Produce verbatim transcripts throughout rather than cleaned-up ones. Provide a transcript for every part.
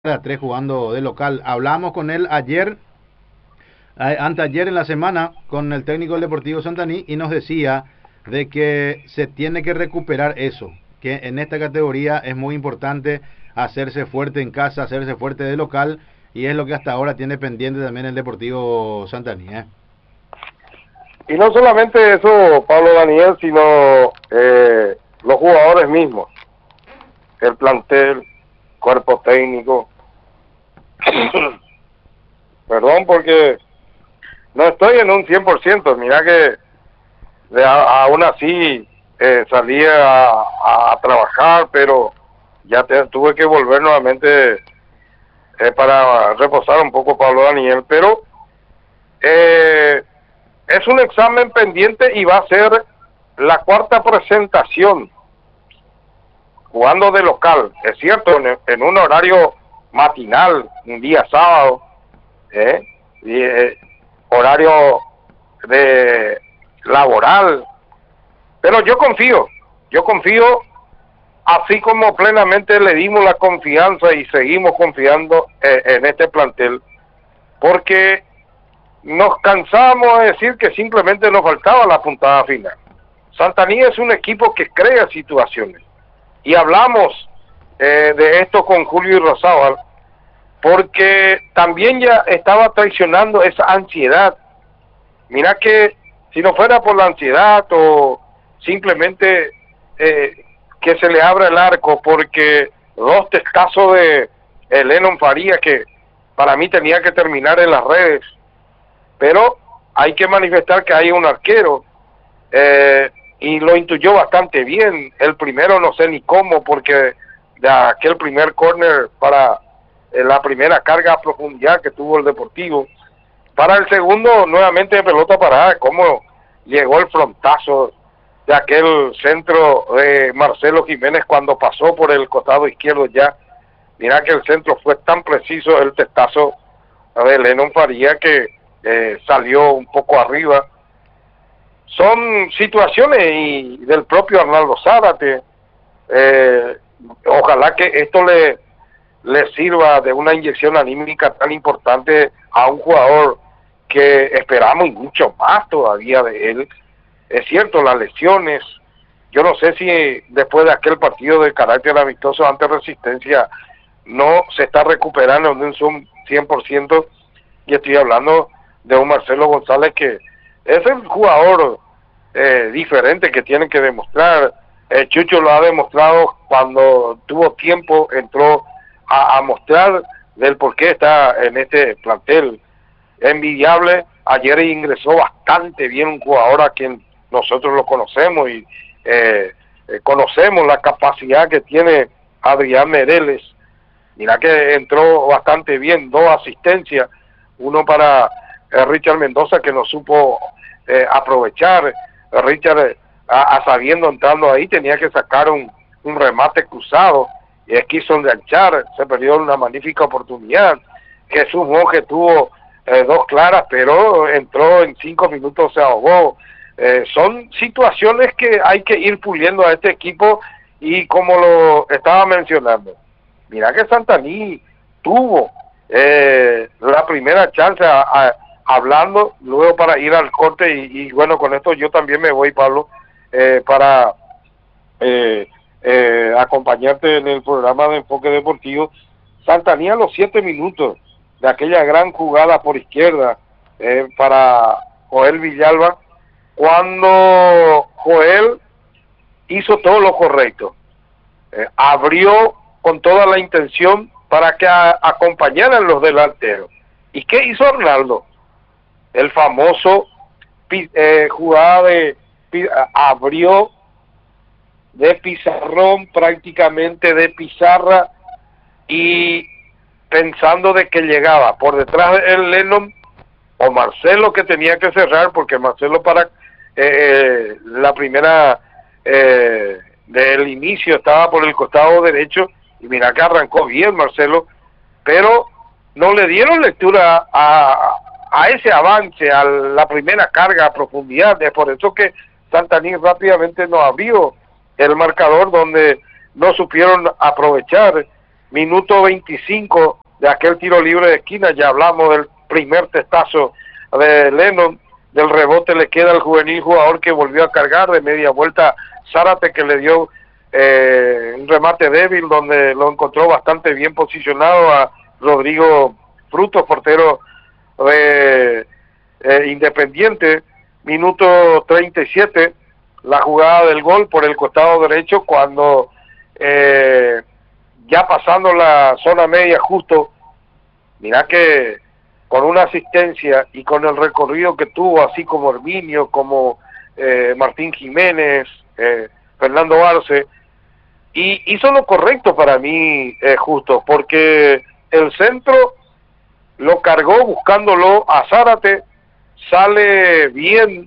a tres jugando de local. Hablamos con él ayer, eh, anteayer en la semana, con el técnico del Deportivo Santaní, y nos decía de que se tiene que recuperar eso, que en esta categoría es muy importante hacerse fuerte en casa, hacerse fuerte de local, y es lo que hasta ahora tiene pendiente también el Deportivo Santaní, ¿eh? Y no solamente eso, Pablo Daniel, sino eh, los jugadores mismos, el plantel, cuerpo técnico. Perdón porque no estoy en un cien por ciento, mira que de a, aún así eh, salí a, a trabajar, pero ya te, tuve que volver nuevamente eh, para reposar un poco, Pablo Daniel, pero eh, es un examen pendiente y va a ser la cuarta presentación jugando de local, es cierto, en, en un horario matinal, un día sábado, ¿eh? Y, eh, horario de laboral, pero yo confío, yo confío, así como plenamente le dimos la confianza y seguimos confiando eh, en este plantel, porque nos cansamos de decir que simplemente nos faltaba la puntada final. Santaní es un equipo que crea situaciones, y hablamos eh, de esto con Julio y Rosábal, porque también ya estaba traicionando esa ansiedad. Mira que si no fuera por la ansiedad o simplemente eh, que se le abra el arco, porque dos testazos de eh, Lennon Faría, que para mí tenía que terminar en las redes, pero hay que manifestar que hay un arquero, eh, y lo intuyó bastante bien. El primero no sé ni cómo, porque de aquel primer córner para eh, la primera carga a profundidad que tuvo el Deportivo, para el segundo nuevamente de pelota parada, cómo llegó el frontazo de aquel centro de Marcelo Jiménez cuando pasó por el costado izquierdo ya. Mira que el centro fue tan preciso, el testazo de Lennon Faría, que eh, salió un poco arriba. Son situaciones y del propio Arnaldo Zárate. Eh, ojalá que esto le, le sirva de una inyección anímica tan importante a un jugador que esperamos y mucho más todavía de él. Es cierto, las lesiones, yo no sé si después de aquel partido de carácter amistoso ante Resistencia no se está recuperando en un cien por ciento, y estoy hablando de un Marcelo González que es el jugador eh, diferente que tiene que demostrar. eh, Chucho lo ha demostrado cuando tuvo tiempo, entró a, a mostrar del por qué está en este plantel envidiable. Ayer ingresó bastante bien un jugador a quien nosotros lo conocemos y eh, eh, conocemos la capacidad que tiene Adrián Mereles. Mira que entró bastante bien, dos asistencias, uno para eh, Richard Mendoza, que no supo eh, aprovechar. Richard, eh, a, a sabiendo entrando ahí, tenía que sacar un, un remate cruzado, y él quiso enganchar, se perdió una magnífica oportunidad. Jesús Monge tuvo eh, dos claras, pero entró en cinco minutos, se ahogó. Eh, son situaciones que hay que ir puliendo a este equipo, y como lo estaba mencionando, mira que Santaní tuvo eh, la primera chance a, a, hablando, luego para ir al corte, y, y bueno, con esto yo también me voy, Pablo, eh, para eh, eh, acompañarte en el programa de Enfoque Deportivo. Santaní a los siete minutos de aquella gran jugada por izquierda eh, para Joel Villalba, cuando Joel hizo todo lo correcto, eh, abrió con toda la intención para que a, acompañaran los delanteros. ¿Y qué hizo Arnaldo? El famoso eh, jugada de abrió de pizarrón, prácticamente de pizarra, y pensando de que llegaba por detrás del Lennon o Marcelo, que tenía que cerrar, porque Marcelo para eh, la primera eh, del inicio estaba por el costado derecho, y mira que arrancó bien Marcelo, pero no le dieron lectura a, a ese avance, a la primera carga a profundidad. Es por eso que Santaní rápidamente nos abrió el marcador, donde no supieron aprovechar minuto veinticinco de aquel tiro libre de esquina, ya hablamos del primer testazo de Lennon, del rebote le queda al juvenil jugador que volvió a cargar de media vuelta Zárate, que le dio eh, un remate débil donde lo encontró bastante bien posicionado a Rodrigo Frutos, portero de eh, Independiente. Minuto treinta y siete, la jugada del gol por el costado derecho, cuando eh, ya pasando la zona media justo, mirá que con una asistencia y con el recorrido que tuvo, así como Herminio, como eh, Martín Jiménez, eh, Fernando Arce, y hizo lo correcto para mí, eh, justo, porque el centro lo cargó buscándolo a Zárate, sale bien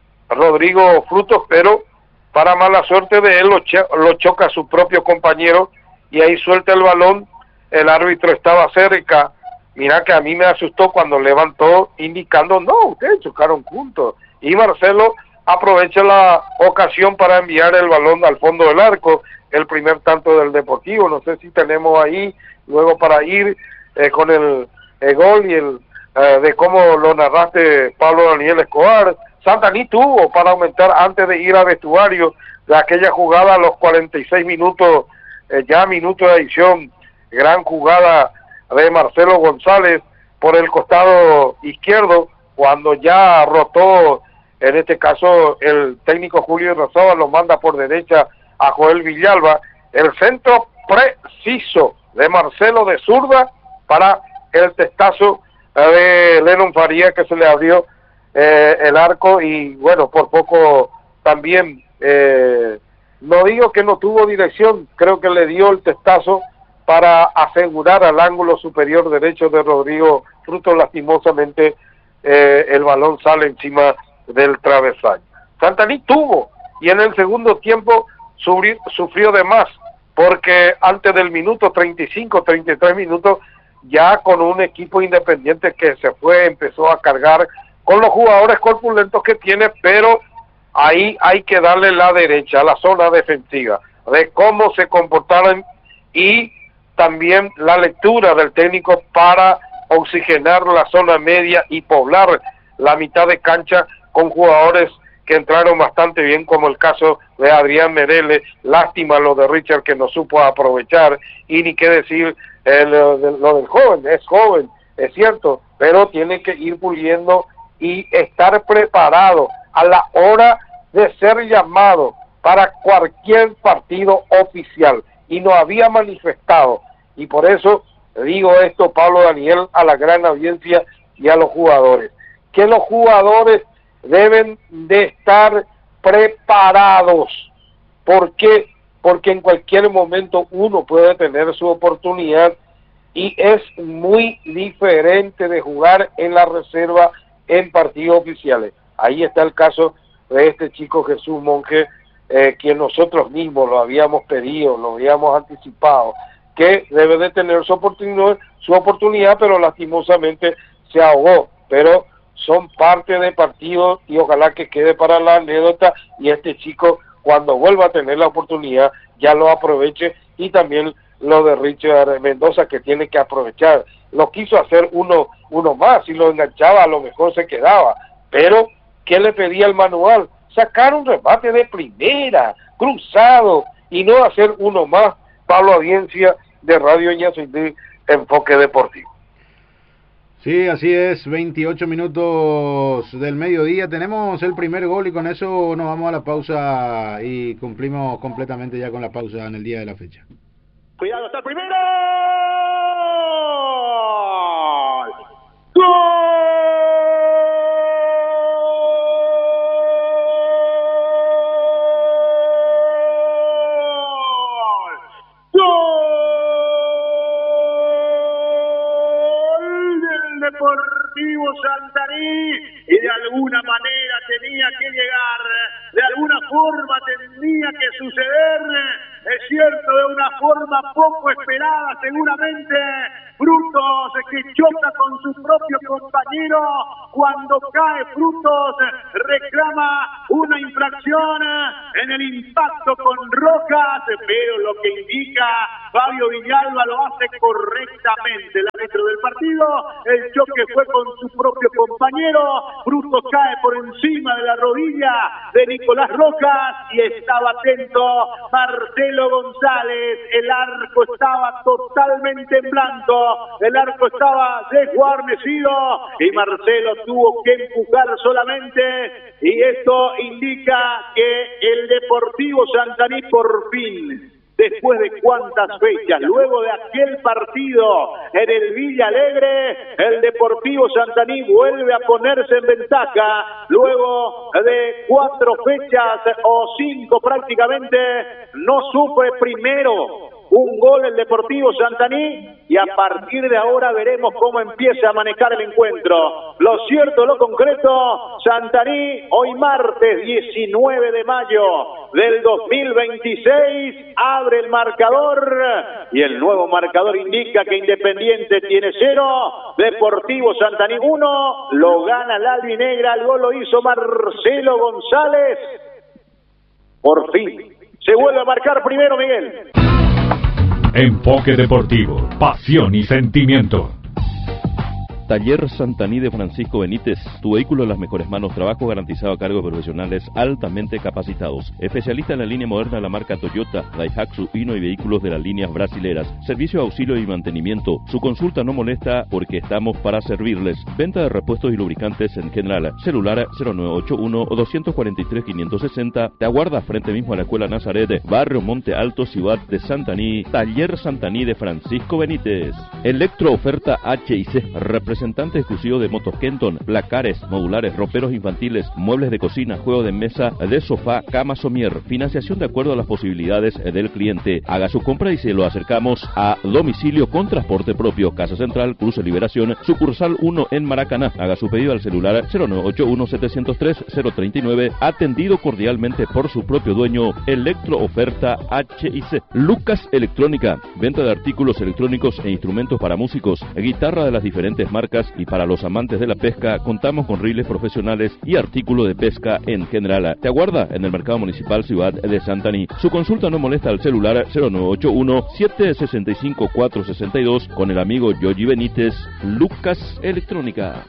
Rodrigo Frutos, pero para mala suerte de él lo, cho lo choca a su propio compañero y ahí suelta el balón. El árbitro estaba cerca. Mira que a mí me asustó cuando levantó indicando, no, ustedes chocaron juntos. Y Marcelo aprovecha la ocasión para enviar el balón al fondo del arco, el primer tanto del Deportivo. No sé si tenemos ahí, luego para ir eh, con el, el gol y el eh, de cómo lo narraste, Pablo Daniel Escobar. Santaní tuvo para aumentar antes de ir al vestuario de aquella jugada a los cuarenta y seis minutos, eh, ya minutos de adición, gran jugada de Marcelo González por el costado izquierdo, cuando ya rotó, en este caso el técnico Julio Rosario lo manda por derecha a Joel Villalba, el centro preciso de Marcelo de zurda para el testazo de Lennon Faría, que se le abrió eh, el arco, y bueno, por poco también, eh, no digo que no tuvo dirección, creo que le dio el testazo para asegurar al ángulo superior derecho de Rodrigo Frutos. Lastimosamente eh, el balón sale encima del travesaño. Santaní tuvo, y en el segundo tiempo sufri, sufrió de más, porque antes del minuto treinta y cinco, treinta y tres minutos, ya con un equipo independiente que se fue, empezó a cargar con los jugadores corpulentos que tiene, pero ahí hay que darle la derecha a la zona defensiva, de cómo se comportaron, y también la lectura del técnico para oxigenar la zona media y poblar la mitad de cancha con jugadores que entraron bastante bien, como el caso de Adrián Merele. Lástima lo de Richard, que no supo aprovechar, y ni qué decir eh, lo, de, lo del joven, es joven, es cierto, pero tiene que ir puliendo y estar preparado a la hora de ser llamado para cualquier partido oficial, y no había manifestado. Y por eso digo esto, Pablo Daniel, a la gran audiencia y a los jugadores, que los jugadores deben de estar preparados. ¿Por qué? Porque en cualquier momento uno puede tener su oportunidad, y es muy diferente de jugar en la reserva en partidos oficiales. Ahí está el caso de este chico Jesús Monge, eh, que nosotros mismos lo habíamos pedido, lo habíamos anticipado, que debe de tener su oportunidad, su oportunidad, pero lastimosamente se ahogó. Pero son parte de partidos, y ojalá que quede para la anécdota, y este chico, cuando vuelva a tener la oportunidad, ya lo aproveche. Y también lo de Richard Mendoza, que tiene que aprovechar. Lo quiso hacer uno, uno más, y lo enganchaba, a lo mejor se quedaba. Pero, ¿qué le pedía el manual? Sacar un remate de primera, cruzado, y no hacer uno más. Pablo, audiencia de Radio Ñazindí, Enfoque Deportivo. Sí, así es, veintiocho minutos del mediodía, tenemos el primer gol, y con eso nos vamos a la pausa y cumplimos completamente ya con la pausa en el día de la fecha. Cuidado, está el primero. ¡Gol! Deportivo Santaní, y de alguna manera tenía que llegar, de alguna forma tenía que suceder, es cierto, de una forma poco esperada seguramente. Frutos que choca con su propio compañero, cuando cae Frutos, reclama una infracción en el impacto con Rojas, pero lo que indica Fabio Villalba lo hace correctamente. El árbitro del partido, el choque fue con su propio compañero, Frutos cae por encima de la rodilla de Nicolás Rojas y estaba atento Marcelo González. El arco estaba totalmente en blanco, el arco estaba desguarnecido y Marcelo tuvo que empujar solamente, y esto indica que el Deportivo Santaní por fin, después de cuántas fechas, luego de aquel partido en el Villa Alegre, el Deportivo Santaní vuelve a ponerse en ventaja, luego de cuatro fechas o cinco prácticamente, no sufre primero un gol el Deportivo Santaní y a partir de ahora veremos cómo empieza a manejar el encuentro. Lo cierto, lo concreto, Santaní hoy martes diecinueve de mayo del dos mil veintiséis abre el marcador y el nuevo marcador indica que Independiente tiene cero, Deportivo Santaní uno, lo gana la albinegra, el gol lo hizo Marcelo González. Por fin se vuelve a marcar primero, Miguel. Enfoque Deportivo, pasión y sentimiento. Taller Santaní de Francisco Benítez, tu vehículo en las mejores manos, trabajo garantizado a cargo de profesionales altamente capacitados. Especialista en la línea moderna de la marca Toyota, Daihatsu, Hino y vehículos de las líneas brasileras. Servicio de auxilio y mantenimiento. Su consulta no molesta porque estamos para servirles. Venta de repuestos y lubricantes en general. Celular cero nueve ocho uno dos cuatro tres cinco seis cero. Te aguarda frente mismo a la Escuela Nazaret, Barrio Monte Alto, Ciudad de Santaní. Taller Santaní de Francisco Benítez. Electro Oferta H I C, representante exclusivo de motos Kenton, placares, modulares, roperos infantiles, muebles de cocina, juego de mesa, de sofá, cama somier, financiación de acuerdo a las posibilidades del cliente. Haga su compra y se lo acercamos a domicilio con transporte propio. Casa Central, Cruce Liberación, sucursal uno en Maracaná. Haga su pedido al celular cero nueve ocho uno siete cero tres cero tres nueve, atendido cordialmente por su propio dueño. Electro Oferta H I C. Lucas Electrónica, venta de artículos electrónicos e instrumentos para músicos, guitarra de las diferentes marcas, y para los amantes de la pesca contamos con riles profesionales y artículos de pesca en general. Te aguarda en el Mercado Municipal Ciudad de Santaní. Su consulta no molesta al celular cero nueve ocho uno siete seis cinco cuatro seis dos con el amigo Yogi Benítez. Lucas Electrónica.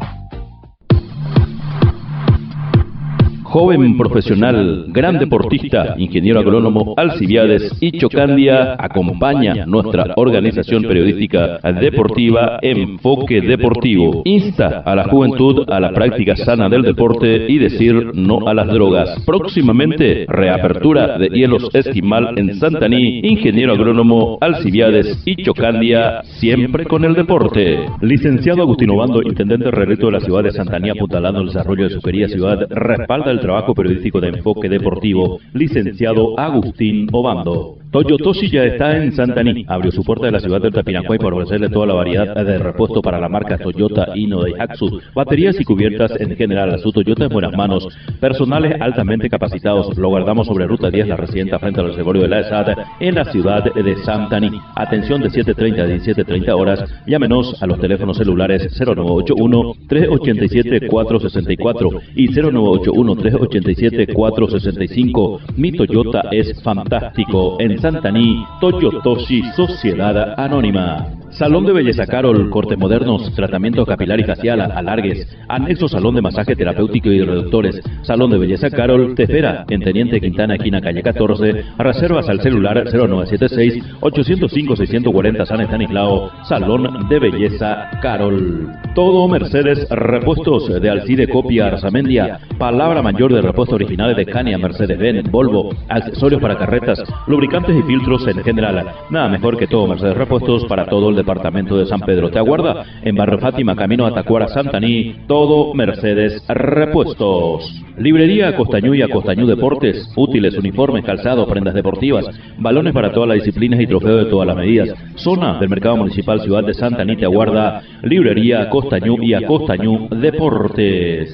Joven profesional, gran deportista, ingeniero agrónomo, Alcibiades y Chocandia acompaña nuestra organización periodística deportiva Enfoque Deportivo. Insta a la juventud a la práctica sana del deporte y decir no a las drogas. Próximamente, reapertura de hielos Esquimal en Santaní, ingeniero agrónomo, Alcibiades y Chocandia, siempre con el deporte. Licenciado Agustín Obando, intendente reelecto de la ciudad de Santaní, apuntalando el desarrollo de su querida ciudad, respalda el trabajo periodístico de Enfoque Deportivo. Licenciado Agustín Obando. Toyotoshi ya está en Santaní. Abrió su puerta de la ciudad de Tapinacuay para ofrecerle toda la variedad de repuesto para la marca Toyota, Hino, Daihatsu, baterías y cubiertas en general. Su Toyota en buenas manos. Personales altamente capacitados. Lo guardamos sobre Ruta diez, la residenta frente al reservorio de la E S A D en la ciudad de Santaní. Atención de siete treinta a diecisiete treinta horas. Llámenos a los teléfonos celulares cero nueve ocho uno tres ocho siete cuatro seis cuatro y cero nueve ocho uno tres ocho siete cuatro seis cinco. Mi Toyota es fantástico. En Santaní, Toyotoshi Sociedad Anónima. Salón de Belleza Carol, cortes modernos, tratamiento capilar y facial, alargues, anexo salón de masaje terapéutico y reductores. Salón de Belleza Carol te espera en Teniente Quintana, esquina calle catorce. Reservas al celular cero nueve siete seis ocho cero cinco seis cuatro cero San Estanislao. Salón de Belleza Carol. Todo Mercedes Repuestos de Alcide Copia Arzamendia. Palabra mayor de repuestos originales de Scania, Mercedes-Benz, Volvo. Accesorios para carretas, lubricantes y filtros en general. Nada mejor que Todo Mercedes Repuestos para todo el departamento de San Pedro. Te aguarda en Barrio Fátima, camino a Tacuara, Santaní. Todo Mercedes Repuestos. Librería Costañú y Acostañú Deportes. Útiles, uniformes, calzados, prendas deportivas, balones para todas las disciplinas y trofeos de todas las medidas. Zona del Mercado Municipal Ciudad de Santaní. Te aguarda Librería Costañú y Acostañú Deportes.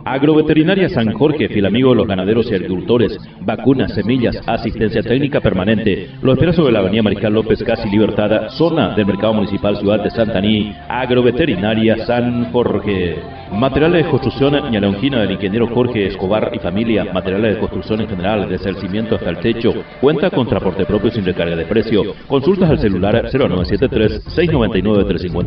Agroveterinaria San Jorge, fiel amigo de los ganaderos y agricultores. Vacunas, semillas, asistencia técnica permanente. Lo espera sobre la avenida Mariscal López, casi Libertad, zona del Mercado Municipal Ciudad de Santaní. Agroveterinaria San Jorge. Materiales de construcción Ñalonquina del ingeniero Jorge Escobar y familia. Materiales de construcción en general, desde el cimiento hasta el techo. Cuenta con transporte propio sin recarga de precio. Consultas al celular cero nueve siete tres, seis nueve nueve, tres cinco